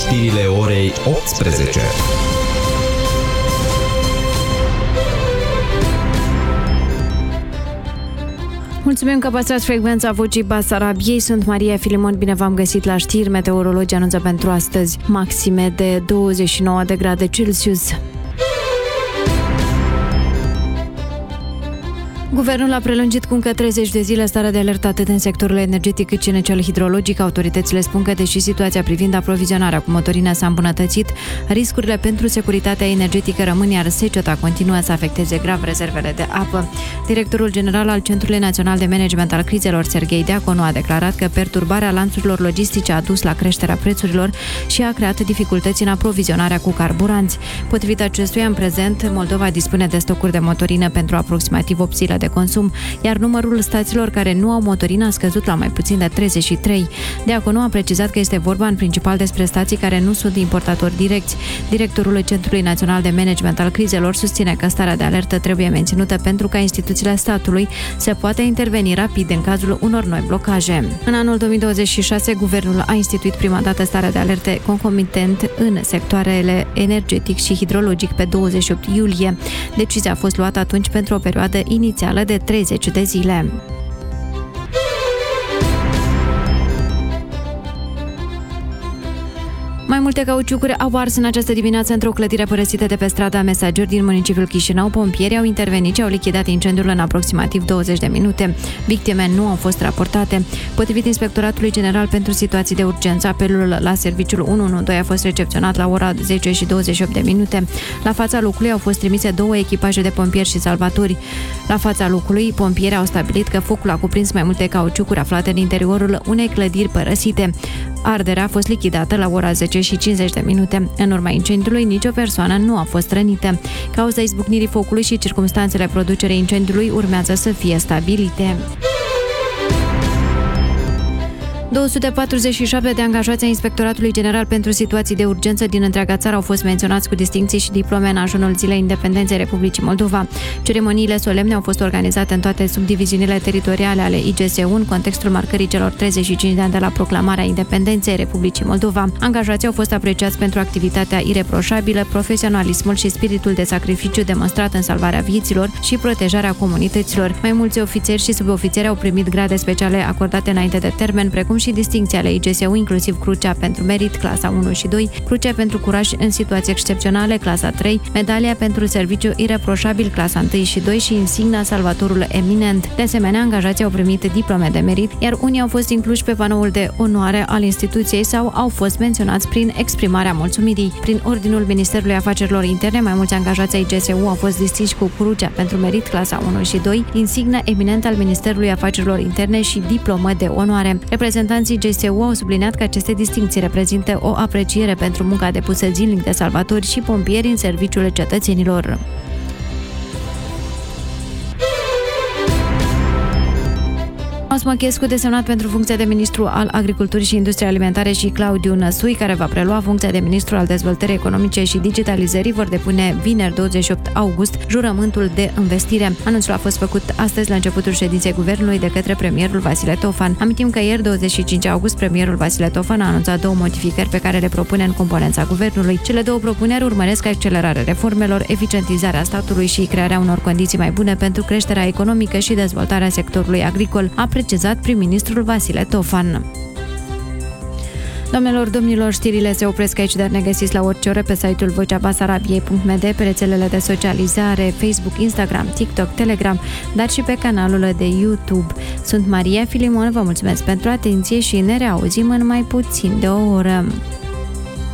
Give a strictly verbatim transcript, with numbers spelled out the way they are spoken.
știrile orei optsprezece. Mulțumim că păstrați frecvența Vocii Basarabiei. Sunt Maria Filimon, bine v-am găsit la știri. Meteorologii anunță pentru astăzi maxime de douăzeci și nouă de grade Celsius. Guvernul a prelungit cu încă treizeci de zile starea de alertă atât în sectorul energetic cât și în cel hidrologic. Autoritățile spun că, deși situația privind aprovizionarea cu motorină s-a îmbunătățit, riscurile pentru securitatea energetică rămân, iar seceta continuă să afecteze grav rezervele de apă. Directorul general al Centrului Național de Management al Crizelor, Serghei Deaconu, a declarat că perturbarea lanțurilor logistice a dus la creșterea prețurilor și a creat dificultăți în aprovizionarea cu carburanți. Potrivit acestuia, în prezent, Moldova dispune de stocuri de motorină pentru aproximativ opt zile de consum, iar numărul stațiilor care nu au motorină a scăzut la mai puțin de treizeci și trei. Deaconu a precizat că este vorba în principal despre stații care nu sunt importatori direcți. Directorul Centrului Național de Management al Crizelor susține că starea de alertă trebuie menținută pentru ca instituțiile statului să poată interveni rapid în cazul unor noi blocaje. În anul două mii douăzeci și șase, guvernul a instituit prima dată starea de alertă concomitent în sectoarele energetic și hidrologic pe douăzeci și opt iulie. Decizia a fost luată atunci pentru o perioadă inițială de treizeci de zile. Mai multe cauciucuri au ars în această dimineață într-o clădire părăsită de pe strada Mesageri din municipiul Chișinău. Pompierii au intervenit și au lichidat incendiul în aproximativ douăzeci de minute. Victime nu au fost raportate. Potrivit Inspectoratului General pentru Situații de Urgență, apelul la serviciul unu unu doi a fost recepționat la ora zece și douăzeci și opt de minute. La fața locului au fost trimise două echipaje de pompieri și salvatori. La fața locului, pompierii au stabilit că focul a cuprins mai multe cauciucuri aflate în interiorul unei clădiri părăsite. Arderea a fost lichidată la ora zece și cincizeci de minute. În urma incendiului, nicio persoană nu a fost rănită. Cauza izbucnirii focului și circumstanțele producerii incendiului urmează să fie stabilite. două sute patruzeci și șapte de angajați ai Inspectoratului General pentru Situații de Urgență din întreaga țară au fost menționați cu distincții și diplome în ajunul Zilei Independenței Republicii Moldova. Ceremoniile solemne au fost organizate în toate subdiviziunile teritoriale ale I G S U în contextul marcării celor treizeci și cinci de ani de la proclamarea Independenței Republicii Moldova. Angajații au fost apreciați pentru activitatea ireproșabilă, profesionalismul și spiritul de sacrificiu demonstrat în salvarea vieților și protejarea comunităților. Mai mulți ofițeri și subofițeri au primit grade speciale acordate înainte de termen, precum și distincții ale I G S U, inclusiv Crucea pentru Merit, clasa unu și doi, Crucea pentru Curaj în situații excepționale, clasa trei, Medalia pentru Serviciu Ireproșabil, clasa unu și doi și insigna Salvatorul Eminent. De asemenea, angajații au primit diplome de merit, iar unii au fost incluși pe panoul de onoare al instituției sau au fost menționați prin exprimarea mulțumirii. Prin ordinul Ministerului Afacerilor Interne, mai mulți angajați ai I G S U au fost distinși cu Crucea pentru Merit, clasa unu și doi, insignă eminent al Ministerului Afacerilor Interne și diplomă de onoare. Reprezentanții I G S U au subliniat că aceste distincții reprezintă o apreciere pentru munca depusă zilnic de salvatori și pompieri în serviciul cetățenilor. Osmochescu, desemnat pentru funcția de ministru al Agriculturii și Industriei Alimentare, și Claudiu Năsui, care va prelua funcția de ministru al Dezvoltării Economice și Digitalizării, vor depune vineri douăzeci și opt august jurământul de învestire. Anunțul a fost făcut astăzi la începutul ședinței Guvernului de către premierul Vasile Tofan. Amintim că ieri, douăzeci și cinci august, premierul Vasile Tofan a anunțat două modificări pe care le propune în componența Guvernului. Cele două propuneri urmăresc accelerarea reformelor, eficientizarea statului și crearea unor condiții mai bune pentru creșterea economică și dezvoltarea sectorului agricol, a precizat prim-ministrul Vasile Tofan. Doamnelor, domnilor, știrile se opresc aici, dar ne găsiți la orice oră pe site-ul vocea basarabiei punct m d, pe rețelele de socializare, Facebook, Instagram, TikTok, Telegram, dar și pe canalul de YouTube. Sunt Maria Filimon, vă mulțumesc pentru atenție și ne reauzim în mai puțin de o oră.